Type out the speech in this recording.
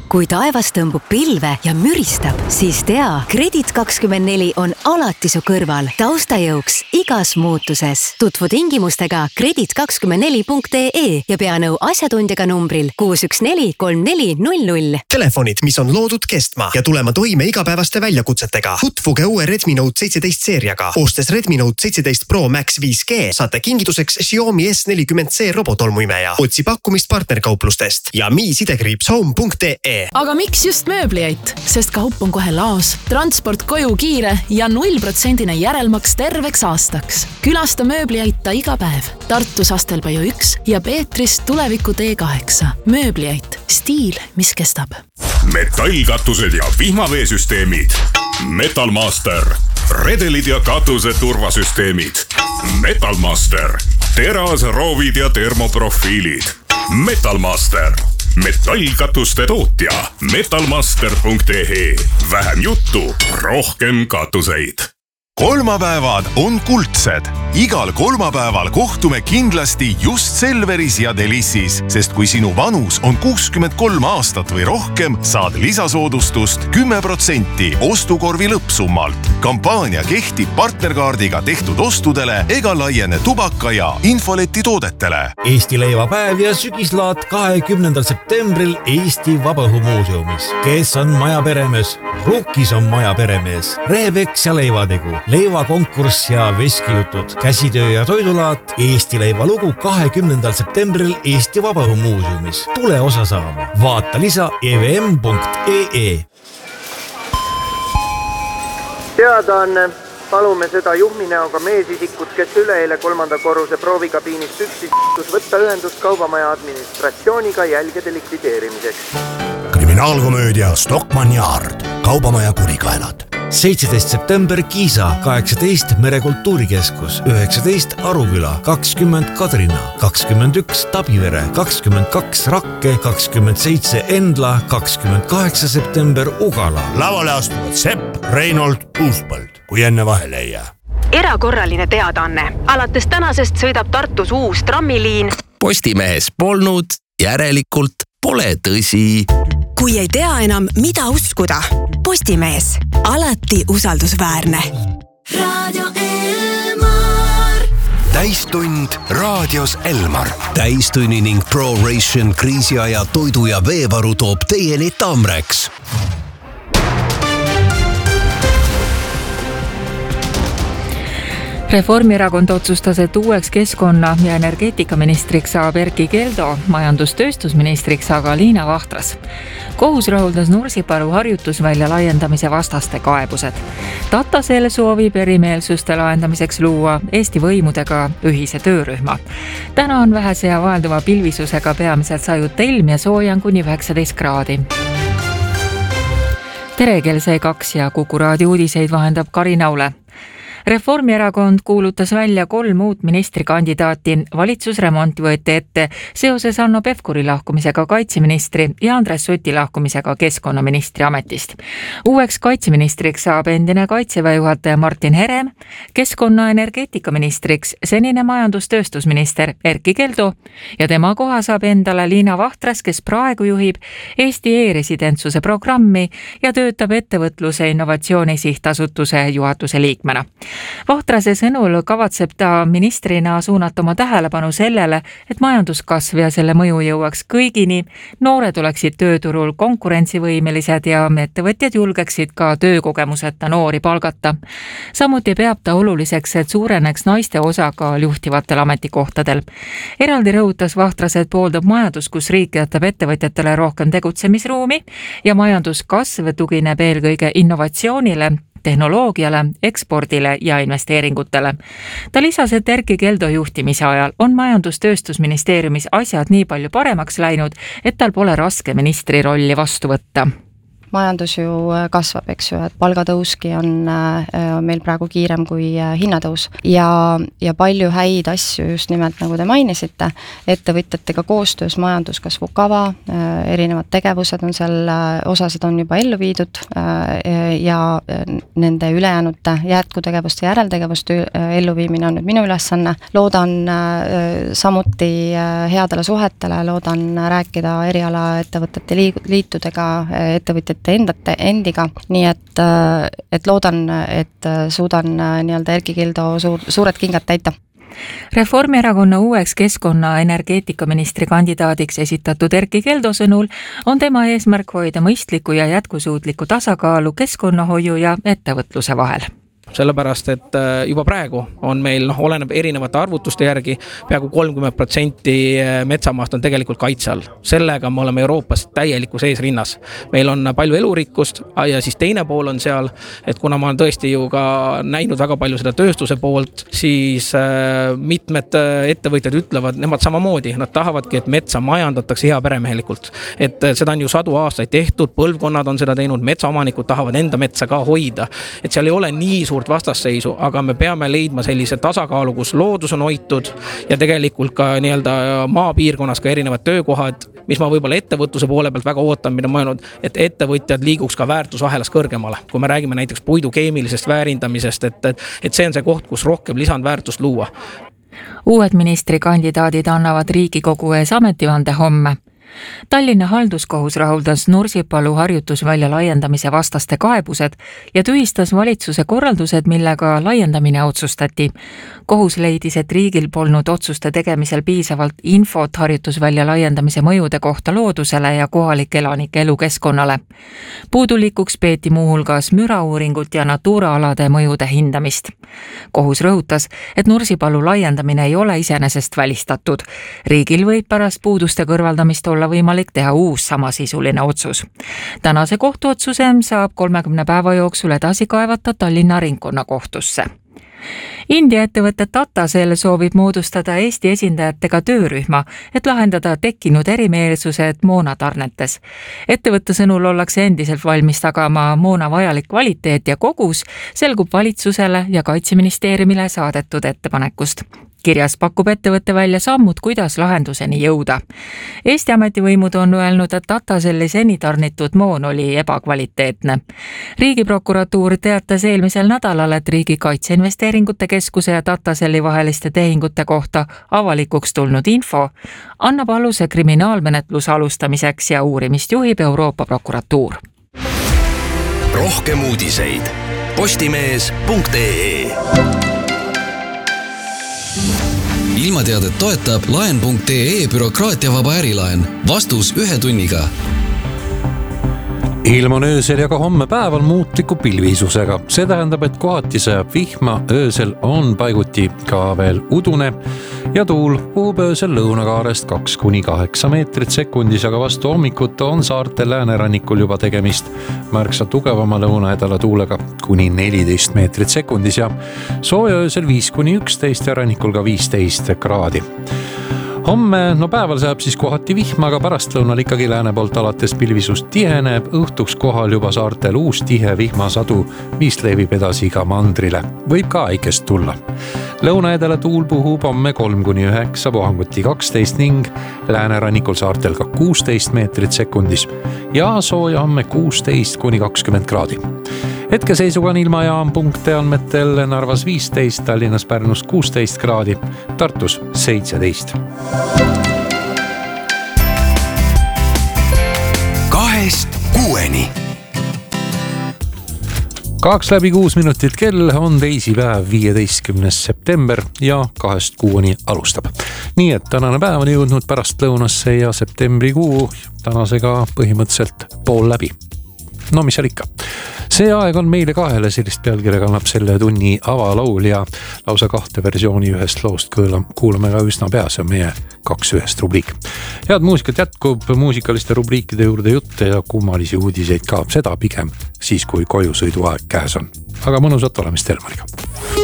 Kui taevas tõmbub pilve ja müristab, siis tea, Kredit24 on alati su kõrval, taustajõuks igas muutuses. Tutvu tingimustega kredit24.ee ja pea nõu asjatundjaga numbril 6143400. Telefonid, mis on loodud kestma ja tulema toime igapäevaste väljakutsetega. Tutvuge uue Redmi Note 17 seeriaga. Ostes Redmi Note 17 Pro Max 5G saate kingituseks Xiaomi S40C robotolmuimeja. Otsi pakkumist partnerkauplustest ja mi-home.ee. Aga miks just mööbliait? Sest kaup on kohe laos, transport koju kiire ja 0% järelmaks terveks aastaks. Külasta mööbliaita iga päev. Tartus Astelpaju 1 ja Peetris Tuleviku T8. Mööbliait. Stiil, mis kestab. Metallkatused ja vihmaveesüsteemid. Metalmaster. Redelid ja katuse turvasüsteemid. Metalmaster. Teras, roovid ja termoprofiilid. Metalmaster. Metallkatuste tootja. Metalmaster.ee. Vähem juttu, rohkem katuseid. Kolmapäevad on kuldsed. Igal kolmapäeval kohtume kindlasti just Selveris ja Delissis, sest kui sinu vanus on 63 aastat või rohkem, saad lisasoodustust 10% ostukorvi lõppsummalt. Kampaania kehtib partnerkaardiga tehtud ostudele ega laiene tubaka ja infoleti toodetele. Eesti leivapäev ja sügislaat 20. septembril Eesti Vabaõhumuuseumis. Kes on maja peremees? Ruukis on maja peremees. Rehepeks ja leivategu. Leivakonkurss ja veskijutud, käsitöö ja toidulaat, Eesti leivalugu 20. septembril Eesti Vabaõhumuuseumis. Tule osa saama. Vaata lisa evm.ee. Teadaanne. Palume seda juhminäoga meesisikut, kes üleeile 3. korruse proovikabiinist üksis võtta ühendust kaubamaja administratsiooniga jälgede likvideerimiseks. Kriminaalkomöödia Stockmann Yard. Kaubamaja kurikaelad. 17. september Kiisa, 18 Merekultuurikeskus, 19 Aruküla, 20 Kadrina, 21 Tabivere, 22 Rakke, 27 Endla, 28 september Ugala. Lavale astuvad Sepp, Reinhold, Uuspõld, kui enne vahele ei jää. Erakorraline teadaanne. Alates tänasest sõidab Tartus uus trammiliin. Postimehes polnud, järelikult pole tõsi. Kui ei tea enam, mida uskuda. Postimees. Alati usaldusväärne. Radio Elmar. Täistund raadios Elmar. Täistunni ning ProRation kriisiaja toidu ja veevaru toob teieni Tamreks. Reformierakond otsustas, et uueks keskkonna- ja energeetikaministriks saab Erkki Keldo, majandustööstusministriks aga Liina Vahtras. Kohus rahuldas Nursipalu harjutusvälja laiendamise vastaste kaebused. Tatasel soovib erimeelsuste lahendamiseks luua Eesti võimudega ühise töörühma. Täna on vähese ja vaelduva pilvisusega peamiselt sajut ilm ja soojan kuni 19 kraadi. Tere, kell sai 2 ja Kuku raadio uudiseid vahendab Karin Aule. Reformierakond kuulutas välja 3 uut ministrikandidaati. Valitsusremont võeti ette seoses Hanno Pevkuri lahkumisega kaitseministri ja Andres Suti lahkumisega keskkonnaministri ametist. Uueks kaitseministriks saab endine kaitseväe juhataja Martin Herem, keskkonna- energeetikaministriks senine majandustööstusminister Erkki Keldo ja tema koha saab endale Liina Vahtras, kes praegu juhib Eesti e-residentsuse programmi ja töötab ettevõtluse innovatsiooni sihtasutuse juhatuse liikmena. Vahtrase sõnul kavatseb ta ministrina suunata oma tähelepanu sellele, et majanduskasv ja selle mõju jõuaks kõigini, noored oleksid tööturul konkurentsivõimelised ja ettevõtjad julgeksid ka töökogemuseta noori palgata. Samuti peab ta oluliseks, et suureneks naiste osakaal juhtivatel ametikohtadel. Eraldi rõhutas Vahtras, et pooldab majandus, kus riik jätab ettevõtjatele rohkem tegutsemisruumi ja majanduskasv tugineb eelkõige innovatsioonile, tehnoloogiale, ekspordile ja investeeringutele. Ta lisas, et Erkki Keldo juhtimise ajal on majandustööstusministeeriumis asjad nii palju paremaks läinud, et tal pole raske ministri rolli vastu võtta. majandus ju kasvab, eks ju, et palgatõuski on meil praegu kiirem kui hinnatõus ja palju häid asju just nimelt, nagu te mainisite, ettevõtjatega koostöös majanduskasvu kava, erinevad tegevused on seal, osasid on juba ellu viidud ja nende ülejäänute jätkutegevuste ja järeltegevuste elluviimine on nüüd minu ülesanne. Loodan samuti headele suhetele, loodan rääkida erialaettevõtete liitudega, ettevõtjate endiga, nii et loodan, et suudan nii-öelda Erki Kildo suured kingad täita. Reformierakonna uueks keskkonna energeetikaministri kandidaadiks esitatud Erki Keldo sõnul on tema eesmärk hoida mõistliku ja jätkusuutliku tasakaalu keskkonnahoiu ja ettevõtluse vahel. Sellepärast, et juba praegu on meil, oleneb erinevate arvutuste järgi, peaaegu 30% metsamaast on tegelikult kaitse all. Sellega me oleme Euroopas täielikus eesrinnas. Meil on palju elurikkust ja siis teine pool on seal, et kuna ma olen tõesti ju ka näinud väga palju seda tööstuse poolt, siis mitmed ettevõtjad ütlevad, nemad samamoodi, nad tahavadki, et metsa majandatakse hea peremehelikult. Et seda on ju sadu aastaid tehtud, põlvkonnad on seda teinud, metsaomanikud tahavad enda metsa ka hoida. Et seal ei ole nii suurt vastasseisu, aga me peame leidma sellise tasakaalu, kus loodus on hoitud ja tegelikult ka nii-öelda maapiirkonnas ka erinevad töökohad, mis ma võib-olla ettevõtluse poole pealt väga ootan, mida ma öelnud, et ettevõtjad liiguks ka väärtusahelas kõrgemale. Kui me räägime näiteks puidu keemilisest väärindamisest, et see on see koht, kus rohkem lisandväärtust luua. Uued ministrikandidaadid annavad Riigikogu ees ametivande homme. Tallinna halduskohus rahuldas Nursipalu harjutusvälja laiendamise vastaste kaebused ja tühistas valitsuse korraldused, millega laiendamine otsustati. Kohus leidis, et riigil polnud otsuste tegemisel piisavalt infot harjutusvälja laiendamise mõjude kohta loodusele ja kohalike elanike elukeskkonnale. Puudulikuks peeti muuhulgas mürauuringut ja Natura-alade mõjude hindamist. Kohus rõhutas, et Nursipalu laiendamine ei ole iseenesest välistatud. Riigil võib pärast puuduste kõrvaldamist olla võimalik teha uus samasisuline otsus. Tänase kohtuotsuse saab 30 päeva jooksul edasi kaevata Tallinna ringkonnakohtusse. India ettevõtte Tatasel soovib moodustada Eesti esindajatega töörühma, et lahendada tekkinud erimeelsused moonatarnetes. Ettevõtte sõnul ollakse endiselt valmis tagama moona vajalik kvaliteet ja kogus, selgub valitsusele ja Kaitseministeeriumile saadetud ettepanekust. Kirjas pakub ettevõtte välja sammud, kuidas lahenduseni jõuda. Eesti ametivõimud on öelnud, et Tataselli seni tarnitud moon oli ebakvaliteetne. Riigiprokuratuur teatas eelmisel nädalal, et Riigi Kaitseinvesteeringute Keskuse ja Tataselli vaheliste tehingute kohta avalikuks tulnud info annab aluse kriminaalmenetluse alustamiseks ja uurimist juhib Euroopa prokuratuur. Rohkem uudiseid postimees.ee. Ilmateadet toetab laen.ee bürokraatiavaba ärilaen. Vastus 1 tunniga. Ilm on öösel ja ka homme päeval muutliku pilvisusega. See tähendab, et kohati sajab vihma, öösel on paiguti ka veel udune ja tuul puhub öösel lõunakaarest 2–8 meetrit sekundis, aga vastu hommikut on saartel läänerannikul juba tegemist märksa tugevama lõunaedala tuulega kuni 14 meetrit sekundis ja sooja öösel 5–11 ja rannikul ka 15 kraadi. Homme, päeval saab siis kohati vihma, aga pärastlõunal ikkagi lääne poolt alates pilvisust tiheneb, õhtuks kohal juba saartel uus tihe vihmasadu, mis levib edasi ka mandrile. Võib ka äikest tulla. Lõunaedala tuul puhub homme 3–9, puhanguti 12 ning läänerannikul saartel ka 16 meetrit sekundis ja sooja homme 16–20 kraadi. Hetkeseisuga on ilmajaam punkte andmetel Narvas 15, Tallinnas Pärnus 16 kraadi, Tartus 17. 2–6. 2:06 minutit kell on teisipäev 15. september ja 2–6 alustab. Nii et tänane päev on jõudnud pärast lõunasse ja septembrikuu tänasega põhimõtteliselt pool läbi. No mis seal ikka. See aeg on meile kahele, sellist pealkirja kannab selle tunni avalaul ja lausa 2 versiooni ühest loost kuulame ka üsna pea, see on meie 2 rubriik. Head muusikat jätkub, muusikaliste rubriikide juurde jutte ja kummalisi uudiseid ka, seda pigem siis, kui kojusõidu aeg käes on. Aga mõnusat olemist Elmariga.